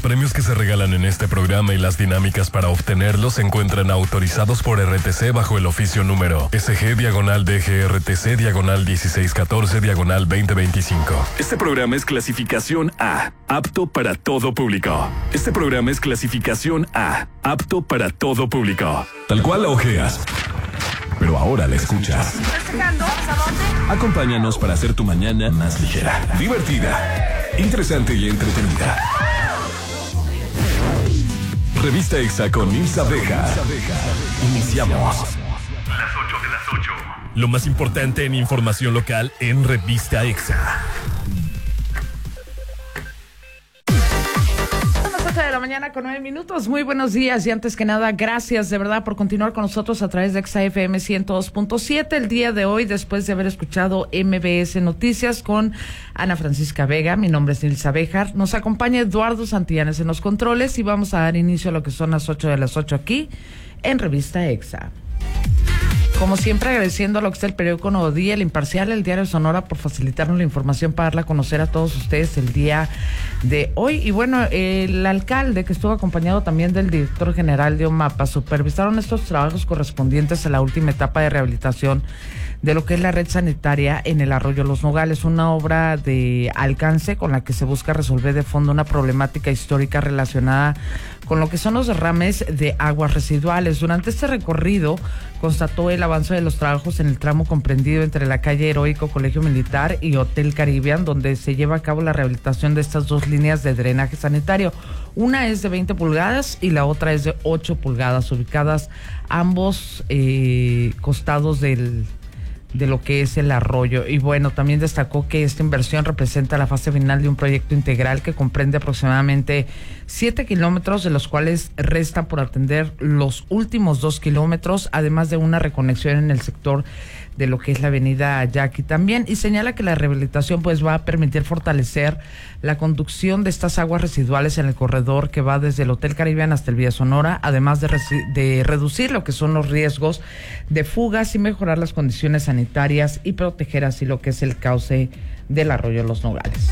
premios que se regalan en este programa y las dinámicas para obtenerlos se encuentran autorizados por RTC bajo el oficio número SG/DGRTC/1614/2025. Este programa es clasificación A, apto para todo público. Este programa es clasificación A, apto para todo público. Tal cual la ojeas, pero ahora la escuchas. Acompáñanos para hacer tu mañana más ligera, divertida, interesante y entretenida. Revista EXA con Nils Abeja. Iniciamos. Las 8 de las 8. Lo más importante en información local en Revista EXA. De la mañana con 9 minutos. Muy buenos días y antes que nada, gracias de verdad por continuar con nosotros a través de EXA FM 102.7 el día de hoy, después de haber escuchado MBS Noticias con Ana Francisca Vega. Mi nombre es Nilsa Béjar. Nos acompaña Eduardo Santillanes en los controles y vamos a dar inicio a lo que son las 8 de las 8 aquí en Revista EXA. Como siempre, agradeciendo a lo que está el periódico Nuevo Día, El Imparcial, el Diario de Sonora, por facilitarnos la información para darla a conocer a todos ustedes el día de hoy. Y bueno, el alcalde, que estuvo acompañado también del director general de OMAPA, supervisaron estos trabajos correspondientes a la última etapa de rehabilitación de lo que es la red sanitaria en el Arroyo Los Nogales, una obra de alcance con la que se busca resolver de fondo una problemática histórica relacionada con lo que son los derrames de aguas residuales. Durante este recorrido constató el avance de los trabajos en el tramo comprendido entre la calle Heroico, Colegio Militar y Hotel Caribbean, donde se lleva a cabo la rehabilitación de estas dos líneas de drenaje sanitario. Una es de 20 pulgadas y la otra es de 8 pulgadas, ubicadas ambos costados de lo que es el arroyo. Y bueno, también destacó que esta inversión representa la fase final de un proyecto integral que comprende aproximadamente 7 kilómetros, de los cuales resta por atender los últimos 2 kilómetros, además de una reconexión en el sector de lo que es la avenida Yaqui también, y señala que la rehabilitación pues va a permitir fortalecer la conducción de estas aguas residuales en el corredor que va desde el Hotel Caribbean hasta el Villa Sonora, además de reducir lo que son los riesgos de fugas y mejorar las condiciones sanitarias y proteger así lo que es el cauce del Arroyo Los Nogales.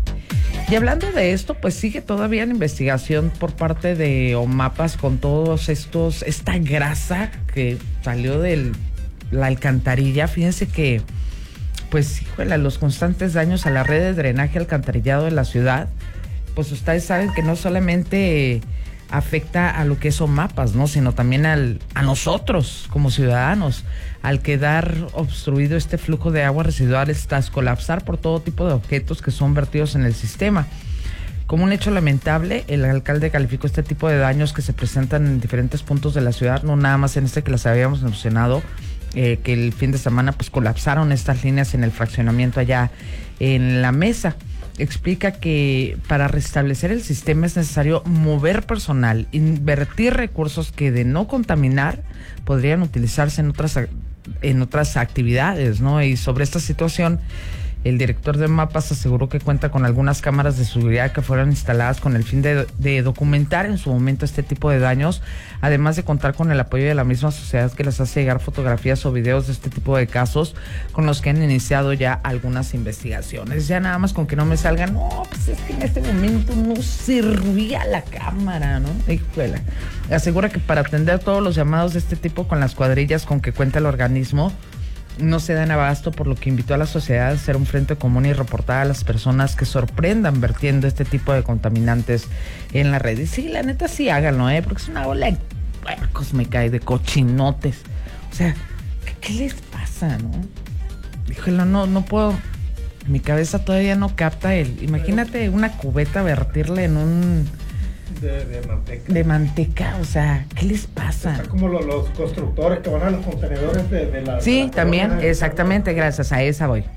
Y hablando de esto, pues sigue todavía la investigación por parte de OMAPAS con todos esta grasa que salió de la alcantarilla. Fíjense que, pues, híjole, los constantes daños a la red de drenaje alcantarillado de la ciudad, pues ustedes saben que no solamente afecta a lo que es OMAPAS, ¿no? Sino también a nosotros como ciudadanos, al quedar obstruido este flujo de aguas residuales tras colapsar por todo tipo de objetos que son vertidos en el sistema. Como un hecho lamentable, el alcalde calificó este tipo de daños que se presentan en diferentes puntos de la ciudad, no nada más en este que las habíamos mencionado, que el fin de semana pues colapsaron estas líneas en el fraccionamiento allá en La Mesa. Explica que para restablecer el sistema es necesario mover personal, invertir recursos que de no contaminar podrían utilizarse en otras actividades, ¿no? Y sobre esta situación, el director de MAPAS aseguró que cuenta con algunas cámaras de seguridad que fueron instaladas con el fin de documentar en su momento este tipo de daños, además de contar con el apoyo de la misma sociedad que les hace llegar fotografías o videos de este tipo de casos, con los que han iniciado ya algunas investigaciones. Ya nada más con que no me salgan, no, pues es que en este momento no servía la cámara, ¿no? Híjole. Asegura que para atender todos los llamados de este tipo con las cuadrillas con que cuenta el organismo, no se dan abasto, por lo que invitó a la sociedad a hacer un frente común y reportar a las personas que sorprendan vertiendo este tipo de contaminantes en la red. Y sí, la neta sí háganlo, porque es una ola de puercos, me cae, de cochinotes. O sea, ¿qué les pasa, no? Híjole, no puedo, mi cabeza todavía no capta imagínate una cubeta vertirle en un... De manteca. De manteca, o sea, ¿qué les pasa? Está como los constructores que van a los contenedores de la... Sí, de la también, corona. Exactamente, gracias, a esa voy.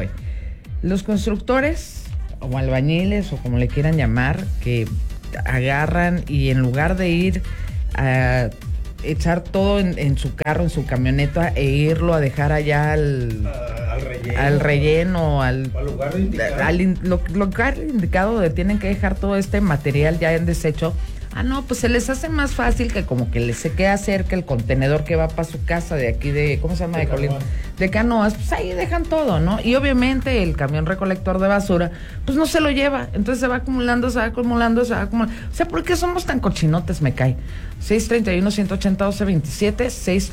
Los constructores, o albañiles, o como le quieran llamar, que agarran y en lugar de ir a echar todo en su carro, en su camioneta, e irlo a dejar allá al relleno, al lugar indicado, lugar indicado donde tienen que dejar todo este material ya en desecho, Ah, no, pues se les hace más fácil que como que les se queda cerca el contenedor que va para su casa de aquí de, ¿cómo se llama? De Canoas, pues ahí dejan todo, ¿no? Y obviamente el camión recolector de basura, pues no se lo lleva, entonces se va acumulando. O sea, ¿por qué somos tan cochinotes? Me cae. 631-180-1227,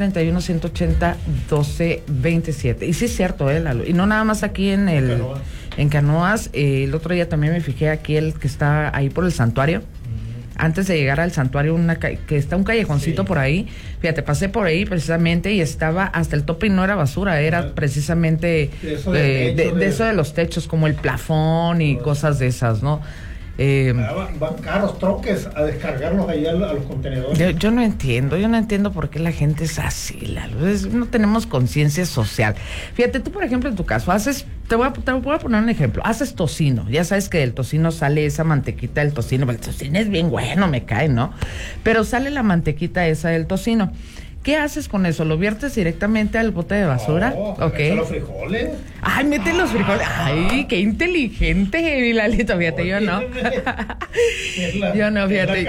631-180-1227. Y sí es cierto, Lalo. Y no nada más aquí en Canoas. El otro día también me fijé aquí el que está ahí por el santuario. Antes de llegar al santuario, que está un callejoncito por ahí. Fíjate, pasé por ahí precisamente y estaba hasta el tope y no era basura, era precisamente eso de los techos, como el plafón y cosas de esas, ¿no? Van carros, troques a descargarlos ahí a los contenedores. Yo no entiendo por qué la gente es así, Lalo. No tenemos conciencia social. Fíjate, tú por ejemplo en tu caso te voy a poner un ejemplo, haces tocino, ya sabes que del tocino sale esa mantequita del tocino, el tocino es bien bueno, me cae, ¿no? Pero sale la mantequita esa del tocino. ¿Qué haces con eso? ¿Lo viertes directamente al bote de basura? Okay. ¿Los frijoles? Ay, mete los frijoles. Ay, qué inteligente, Lalito. Fíjate, yo no. Yo no, fíjate.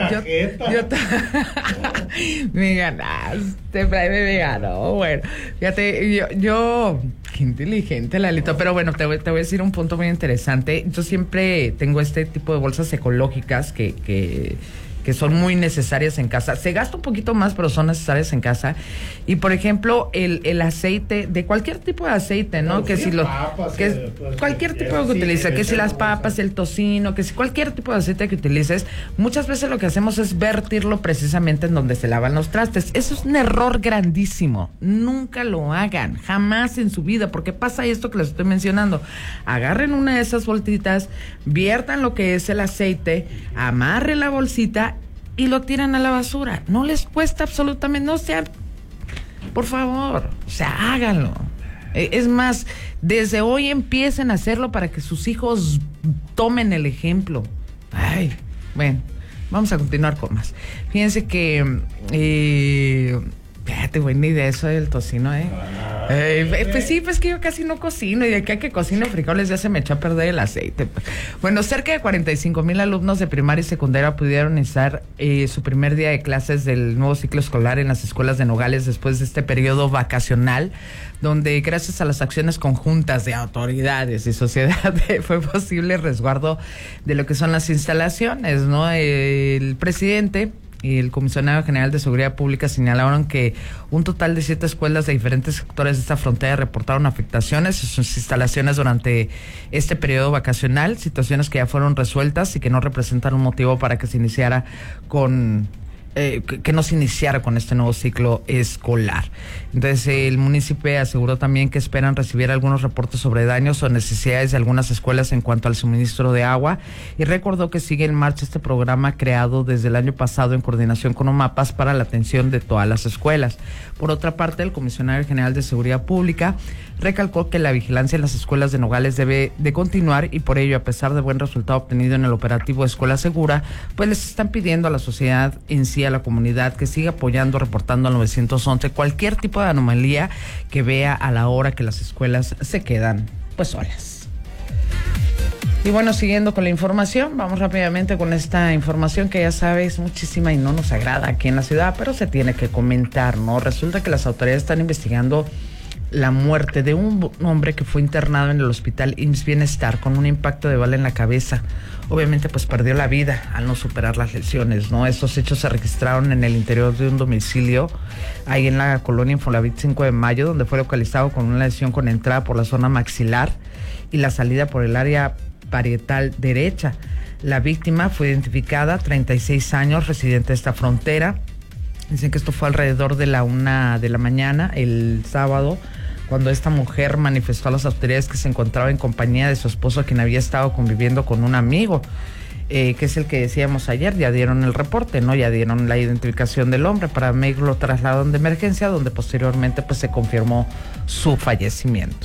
Me ganaste, me ganó. Bueno, fíjate, yo qué inteligente, Lalito. Pero bueno, te voy a decir un punto muy interesante. Yo siempre tengo este tipo de bolsas ecológicas que son muy necesarias en casa. Se gasta un poquito más, pero son necesarias en casa. Y por ejemplo, el aceite, de cualquier tipo de aceite, ¿no? Que si cualquier tipo que utilices, que si las papas, el tocino, que si cualquier tipo de aceite que utilices, muchas veces lo que hacemos es vertirlo precisamente en donde se lavan los trastes. Eso es un error grandísimo. Nunca lo hagan, jamás en su vida, porque pasa esto que les estoy mencionando. Agarren una de esas bolsitas, viertan lo que es el aceite, amarren la bolsita y lo tiran a la basura. No les cuesta absolutamente, no sean, por favor, o sea, háganlo. Es más, desde hoy empiecen a hacerlo para que sus hijos tomen el ejemplo. Ay, bueno, vamos a continuar con más. Fíjense que fíjate, buena idea eso del tocino, pues sí, pues que yo casi no cocino, y de que cocino frijoles ya se me echó a perder el aceite. Bueno, cerca de 45,000 alumnos de primaria y secundaria pudieron iniciar su primer día de clases del nuevo ciclo escolar en las escuelas de Nogales después de este periodo vacacional, donde gracias a las acciones conjuntas de autoridades y sociedad fue posible el resguardo de lo que son las instalaciones, ¿no? El presidente y el comisionado general de Seguridad Pública señalaron que un total de 7 escuelas de diferentes sectores de esta frontera reportaron afectaciones en sus instalaciones durante este periodo vacacional, situaciones que ya fueron resueltas y que no representan un motivo para que se iniciara que no se iniciara con este nuevo ciclo escolar. Entonces el municipio aseguró también que esperan recibir algunos reportes sobre daños o necesidades de algunas escuelas en cuanto al suministro de agua, y recordó que sigue en marcha este programa creado desde el año pasado en coordinación con OMAPAS para la atención de todas las escuelas. Por otra parte, el comisionado general de Seguridad Pública recalcó que la vigilancia en las escuelas de Nogales debe de continuar, y por ello, a pesar de buen resultado obtenido en el operativo Escuela Segura, pues les están pidiendo a la sociedad en sí, a la comunidad, que siga apoyando, reportando al 911 cualquier tipo de anomalía que vea a la hora que las escuelas se quedan pues solas. Y bueno, siguiendo con la información, vamos rápidamente con esta información que ya sabes, muchísima y no nos agrada aquí en la ciudad, pero se tiene que comentar, ¿no? Resulta que las autoridades están investigando la muerte de un hombre que fue internado en el hospital IMSS Bienestar con un impacto de bala en la cabeza. Obviamente pues perdió la vida al no superar las lesiones, ¿no? Estos hechos se registraron en el interior de un domicilio ahí en la colonia Infonavit 5 de Mayo, donde fue localizado con una lesión con entrada por la zona maxilar y la salida por el área parietal derecha. La víctima fue identificada, 36 años, residente de esta frontera. Dicen que esto fue alrededor de la 1 de la mañana el sábado, cuando esta mujer manifestó a las autoridades que se encontraba en compañía de su esposo, quien había estado conviviendo con un amigo, que es el que decíamos ayer. Ya dieron el reporte, ¿no? Ya dieron la identificación del hombre. Para México lo trasladaron de emergencia, donde posteriormente pues se confirmó su fallecimiento.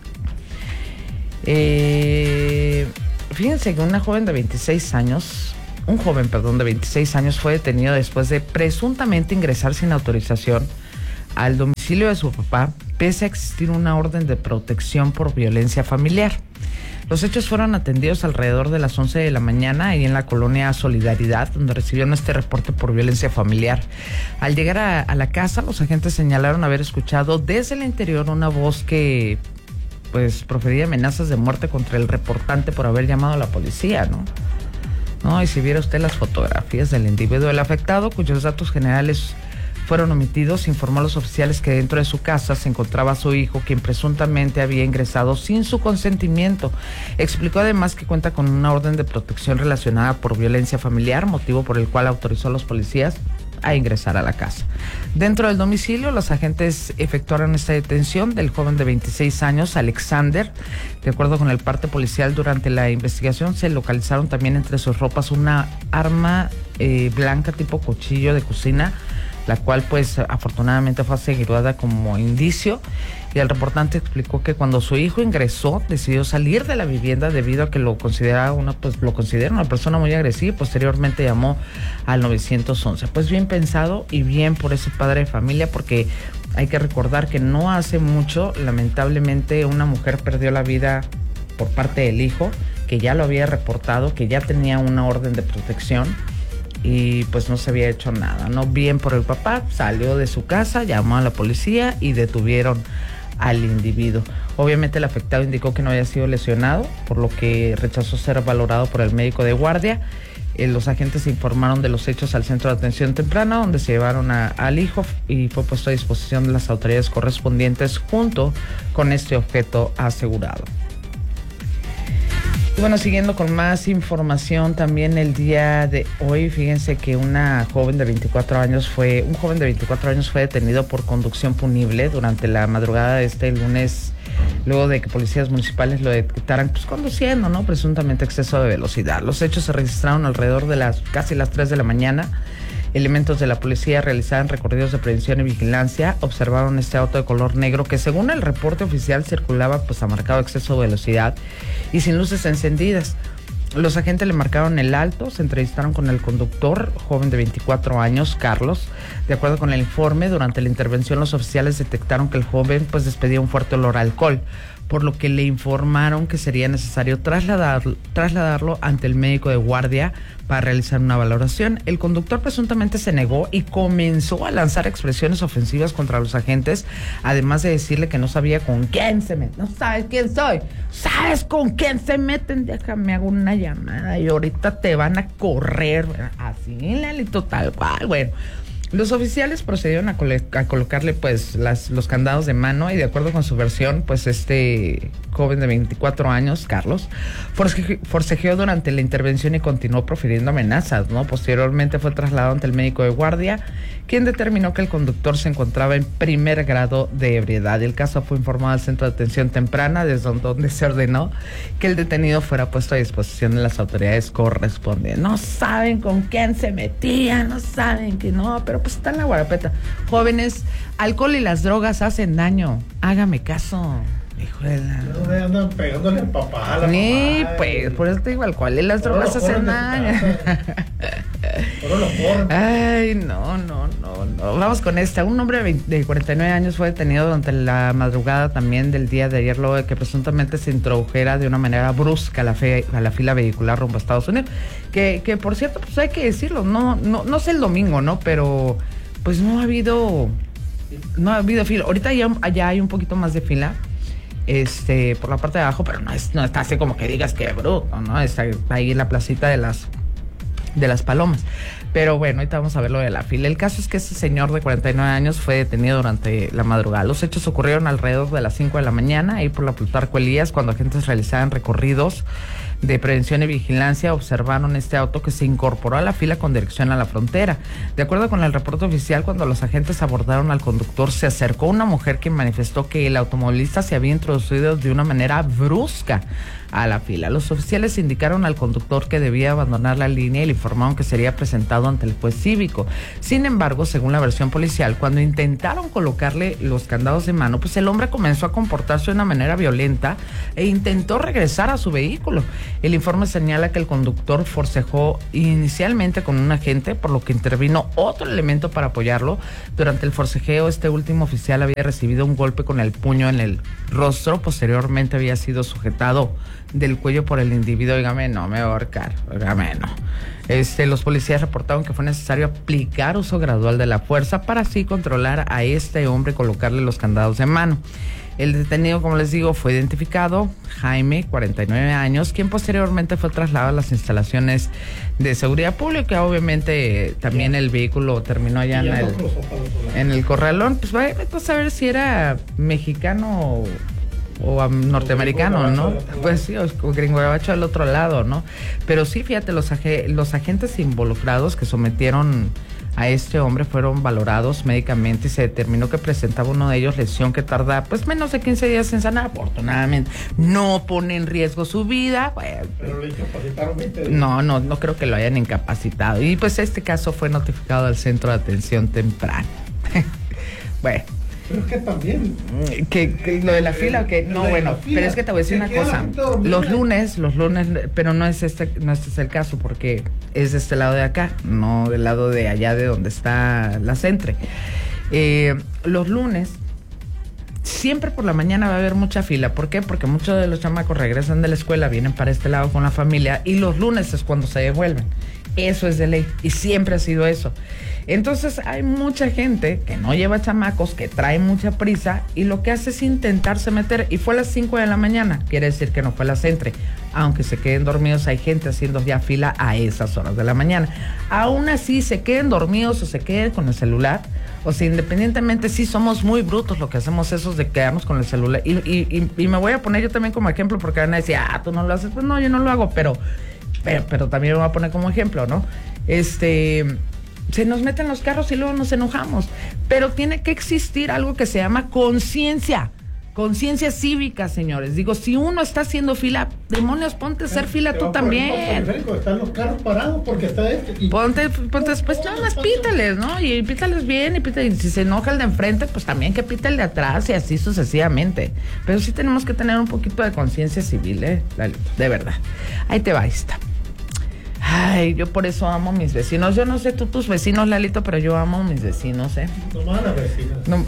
Fíjense que un joven de 26 años fue detenido después de presuntamente ingresar sin autorización al domicilio de su papá, pese a existir una orden de protección por violencia familiar. Los hechos fueron atendidos alrededor de las 11 de la mañana ahí en la colonia Solidaridad, donde recibieron este reporte por violencia familiar. Al llegar a la casa, los agentes señalaron haber escuchado desde el interior una voz que pues profería amenazas de muerte contra el reportante por haber llamado a la policía, ¿no? Y si viera usted las fotografías del individuo, el afectado, cuyos datos generales fueron omitidos, informó a los oficiales que dentro de su casa se encontraba su hijo, quien presuntamente había ingresado sin su consentimiento. Explicó además que cuenta con una orden de protección relacionada por violencia familiar, motivo por el cual autorizó a los policías a ingresar a la casa. Dentro del domicilio, los agentes efectuaron esta detención del joven de 26 años, Alexander. De acuerdo con el parte policial, durante la investigación se localizaron también entre sus ropas una arma blanca tipo cuchillo de cocina, la cual pues afortunadamente fue asegurada como indicio, y el reportante explicó que cuando su hijo ingresó decidió salir de la vivienda debido a que lo considera una persona muy agresiva, y posteriormente llamó al 911. Pues bien pensado y bien por ese padre de familia, porque hay que recordar que no hace mucho, lamentablemente, una mujer perdió la vida por parte del hijo, que ya lo había reportado, que ya tenía una orden de protección, y pues no se había hecho nada, ¿no? Bien por el papá, salió de su casa, llamó a la policía y detuvieron al individuo. Obviamente el afectado indicó que no había sido lesionado, por lo que rechazó ser valorado por el médico de guardia. Los agentes informaron de los hechos al centro de atención temprana, donde se llevaron al hijo y fue puesto a disposición de las autoridades correspondientes junto con este objeto asegurado. Y bueno, siguiendo con más información, también el día de hoy, fíjense que un joven de 24 años fue detenido por conducción punible durante la madrugada de este lunes, luego de que policías municipales lo detectaran pues conduciendo, ¿no? Presuntamente exceso de velocidad. Los hechos se registraron alrededor de casi las 3 de la mañana. Elementos de la policía realizaban recorridos de prevención y vigilancia, observaron este auto de color negro que, según el reporte oficial, circulaba pues a marcado exceso de velocidad y sin luces encendidas. Los agentes le marcaron el alto, se entrevistaron con el conductor, joven de 24 años, Carlos. De acuerdo con el informe, durante la intervención los oficiales detectaron que el joven pues despedía un fuerte olor a alcohol, por lo que le informaron que sería necesario trasladarlo ante el médico de guardia para realizar una valoración. El conductor presuntamente se negó y comenzó a lanzar expresiones ofensivas contra los agentes, además de decirle que no sabía con quién se meten. No sabes quién soy, sabes con quién se meten, déjame hago una llamada y ahorita te van a correr. Así, Lalito, tal cual. Bueno, los oficiales procedieron a colocarle pues los candados de mano, y de acuerdo con su versión, pues este joven de 24 años, Carlos, forcejeó durante la intervención y continuó profiriendo amenazas, ¿no? Posteriormente fue trasladado ante el médico de guardia, quien determinó que el conductor se encontraba en primer grado de ebriedad. El caso fue informado al centro de atención temprana, desde donde se ordenó que el detenido fuera puesto a disposición de las autoridades correspondientes. No saben con quién se metían, no saben que no, pero pues está en la guarapeta. Jóvenes, alcohol y las drogas hacen daño. Hágame caso. No andan pegándole al papá, a la sí, mamá, pues, por eso te digo, alcohol y las drogas hacen daño. Ay, no. Vamos con esta. Un hombre de 49 años fue detenido durante la madrugada también del día de ayer, luego de que presuntamente se introdujera de una manera brusca a la fila vehicular rumbo a Estados Unidos. Que por cierto, pues hay que decirlo, no sé el domingo, ¿no? Pero pues no ha habido fila. Ahorita ya hay un poquito más de fila. Por la parte de abajo, pero no está así como que digas que bruto, ¿no? Está ahí en la placita de las Palomas. Pero bueno, ahorita vamos a ver lo de la fila. El caso es que ese señor de 49 años fue detenido durante la madrugada. Los hechos ocurrieron alrededor de las 5 de la mañana, ahí por la Plutarco Elías, cuando agentes realizaban recorridos de prevención y vigilancia, observaron este auto que se incorporó a la fila con dirección a la frontera. De acuerdo con el reporte oficial, cuando los agentes abordaron al conductor, se acercó una mujer que manifestó que el automovilista se había introducido de una manera brusca a la fila. Los oficiales indicaron al conductor que debía abandonar la línea y le informaron que sería presentado ante el juez cívico. Sin embargo, según la versión policial, cuando intentaron colocarle los candados de mano, pues el hombre comenzó a comportarse de una manera violenta e intentó regresar a su vehículo. El informe señala que el conductor forcejó inicialmente con un agente, por lo que intervino otro elemento para apoyarlo. Durante el forcejeo, este último oficial había recibido un golpe con el puño en el rostro. Posteriormente había sido sujetado del cuello por el individuo. Óigame, no me va a ahorcar, óigame, no. Los policías reportaron que fue necesario aplicar uso gradual de la fuerza para así controlar a este hombre y colocarle los candados en mano. El detenido, como les digo, fue identificado, Jaime, 49 años, quien posteriormente fue trasladado a las instalaciones de seguridad pública. Obviamente también el vehículo terminó allá en el corralón. Pues vaya a saber si era mexicano o norteamericano, ¿no? Pues sí, o gringo gabacho al otro lado, ¿no? Pero sí, fíjate, los agentes involucrados que sometieron a este hombre fueron valorados médicamente y se determinó que presentaba uno de ellos lesión que tarda pues menos de 15 días en sanar. Afortunadamente no pone en riesgo su vida. Bueno, pero lo incapacitaron 20 días. No creo que lo hayan incapacitado. Y pues este caso fue notificado al Centro de Atención Temprana. Bueno. Pero es que también... Que lo de la fila, que no, bueno, pero es que te voy a decir una cosa. Los lunes, pero no es este es el caso, porque es de este lado de acá, no del lado de allá de donde está la Centre. Los lunes, siempre por la mañana va a haber mucha fila. ¿Por qué? Porque muchos de los chamacos regresan de la escuela, vienen para este lado con la familia, y los lunes es cuando se devuelven. Eso es de ley, y siempre ha sido eso. Entonces hay mucha gente que no lleva chamacos, que trae mucha prisa y lo que hace es intentarse meter, y fue a las 5 de la mañana, quiere decir que no fue a la Centre. Aunque se queden dormidos, hay gente haciendo ya fila a esas horas de la mañana. Aún así, se queden dormidos o se queden con el celular, o sea, independientemente, sí somos muy brutos lo que hacemos esos de quedarnos con el celular. Y me voy a poner yo también como ejemplo, porque van a decir, tú no lo haces. Pues no, yo no lo hago, pero también me voy a poner como ejemplo, ¿no? Se nos meten los carros y luego nos enojamos. Pero tiene que existir algo que se llama conciencia cívica, señores. Digo, si uno está haciendo fila, demonios, ponte a hacer fila tú también. Están los carros parados porque está Ponte, pues nada más pítales, ¿no? Y pítales bien, y si se enoja el de enfrente, pues también que pita el de atrás y así sucesivamente. Pero sí tenemos que tener un poquito de conciencia civil, de verdad. Ahí te va esta. Ay, yo por eso amo a mis vecinos. Yo no sé tú, tus vecinos, Lalito, pero yo amo a mis vecinos, No las vecinas. No.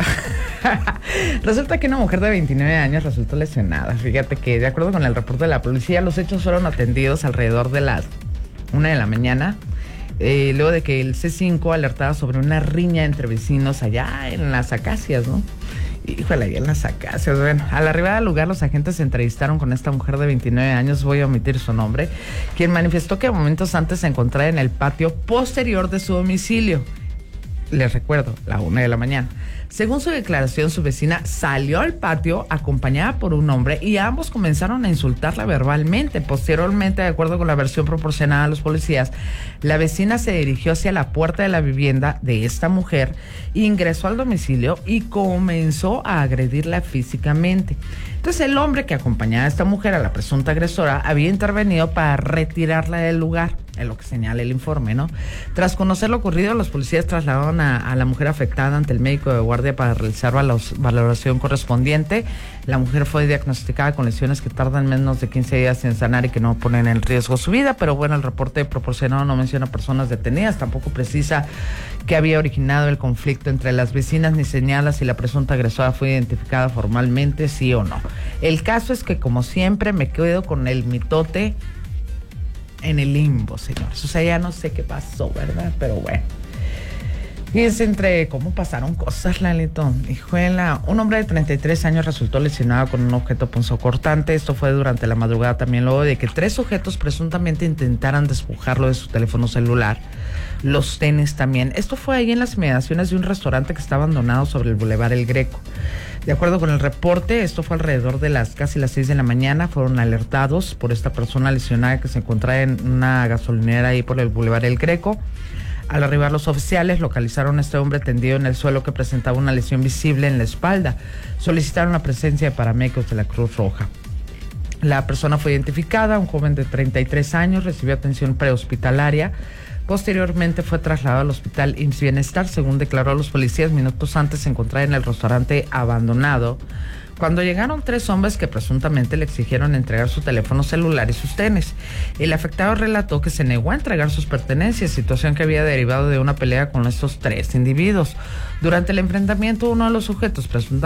Resulta que una mujer de 29 años resultó lesionada. Fíjate que, de acuerdo con el reporte de la policía, los hechos fueron atendidos alrededor de las 1 de la mañana. Luego de que el C5 alertaba sobre una riña entre vecinos allá en las Acacias, ¿no? Híjole, ahí en las Acacias. Bueno, al arribar al lugar, los agentes se entrevistaron con esta mujer de 29 años, voy a omitir su nombre, quien manifestó que momentos antes se encontraba en el patio posterior de su domicilio. Les recuerdo, la 1 de la mañana. Según su declaración, su vecina salió al patio acompañada por un hombre y ambos comenzaron a insultarla verbalmente. Posteriormente, de acuerdo con la versión proporcionada a los policías, la vecina se dirigió hacia la puerta de la vivienda de esta mujer, ingresó al domicilio y comenzó a agredirla físicamente. Entonces, el hombre que acompañaba a esta mujer, a la presunta agresora, había intervenido para retirarla del lugar, es lo que señala el informe, ¿no? Tras conocer lo ocurrido, los policías trasladaron a la mujer afectada ante el médico de guardia para realizar la valoración correspondiente. La mujer fue diagnosticada con lesiones que tardan menos de 15 días en sanar y que no ponen en riesgo su vida, pero bueno, el reporte proporcionado no menciona personas detenidas, tampoco precisa que había originado el conflicto entre las vecinas, ni señala si la presunta agresora fue identificada formalmente, sí o no. El caso es que, como siempre, me quedo con el mitote en el limbo, señores. O sea, ya no sé qué pasó, ¿verdad? Pero bueno. Fíjense entre cómo pasaron cosas, Lalito. Hijuela, un hombre de 33 años resultó lesionado con un objeto punzocortante. Esto fue durante la madrugada también, luego de que 3 sujetos presuntamente intentaran despojarlo de su teléfono celular, los tenis también. Esto fue ahí en las inmediaciones de un restaurante que está abandonado sobre el Boulevard El Greco. De acuerdo con el reporte, esto fue alrededor de casi las 6 de la mañana. Fueron alertados por esta persona lesionada que se encontraba en una gasolinera ahí por el Boulevard El Greco. Al arribar los oficiales, localizaron a este hombre tendido en el suelo que presentaba una lesión visible en la espalda. Solicitaron la presencia de paramédicos de la Cruz Roja. La persona fue identificada, un joven de 33 años, recibió atención prehospitalaria. Posteriormente fue trasladado al hospital IMSS Bienestar. Según declaró a los policías, minutos antes se encontraba en el restaurante abandonado cuando llegaron 3 hombres que presuntamente le exigieron entregar su teléfono celular y sus tenis. El afectado relató que se negó a entregar sus pertenencias, situación que había derivado de una pelea con estos 3 individuos. Durante el enfrentamiento, uno de los sujetos presuntamente